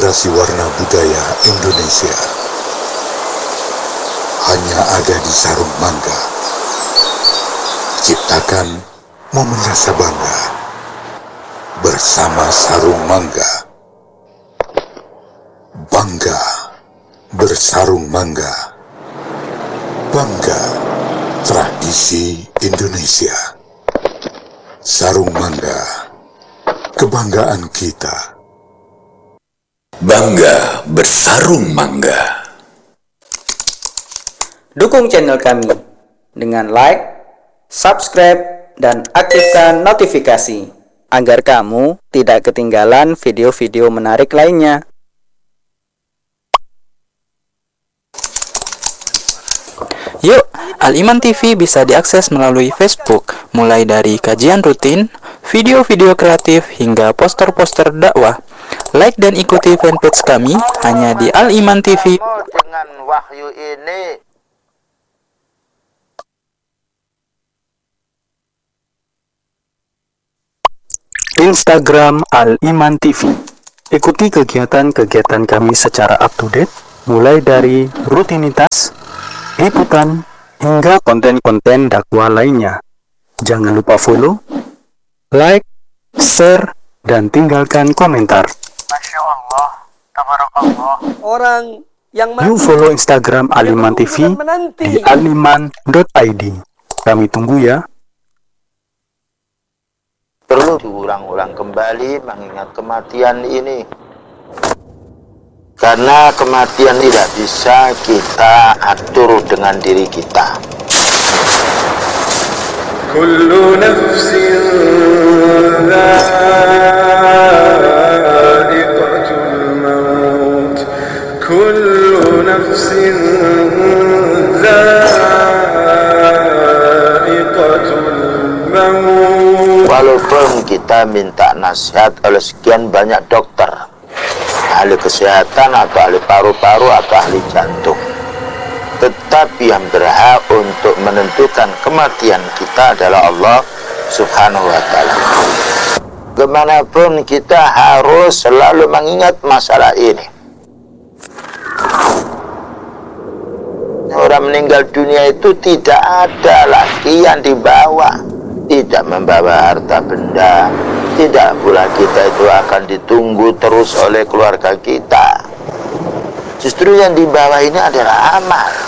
inspirasi warna budaya Indonesia hanya ada di Sarung Mangga. Ciptakan momen rasa bangga bersama Sarung Mangga. Bangga bersarung mangga. Bangga tradisi Indonesia. Sarung Mangga, kebanggaan kita. Bangga bersarung mangga. Dukung channel kami dengan like, subscribe, dan aktifkan notifikasi agar kamu tidak ketinggalan video-video menarik lainnya. Yuk, Al-Iman TV bisa diakses melalui Facebook, mulai dari kajian rutin, video-video kreatif, hingga poster-poster dakwah. Like dan ikuti fanpage kami hanya di Al-Iman TV. Dengan wahyu ini, Instagram Al-Iman TV. Ikuti kegiatan-kegiatan kami secara up-to-date, mulai dari rutinitas, liputan, hingga konten-konten dakwah lainnya. Jangan lupa follow, like, share, dan tinggalkan komentar. Masya Allah, tabarakallah. Orang yang Yuk follow Instagram Al-Iman TV di aliman.id. Kami tunggu ya. perlu diulang-ulang kembali mengingat kematian ini. Karena kematian tidak bisa kita atur dengan diri kita. Kullu nafsin dha'iqatul maut. Kullu nafsin dha'iqatul maut. Walaupun kita minta nasihat oleh sekian banyak dokter, ahli kesehatan atau ahli paru-paru atau ahli jantung, tetapi yang berhak untuk menentukan kematian kita adalah Allah Subhanahu wa ta'ala. Kemanapun kita harus selalu mengingat masalah ini. Orang meninggal dunia itu tidak ada lagi yang dibawa, tidak membawa harta benda, tidak pula kita itu akan ditunggu terus oleh keluarga kita. Justru yang dibawa ini adalah amal.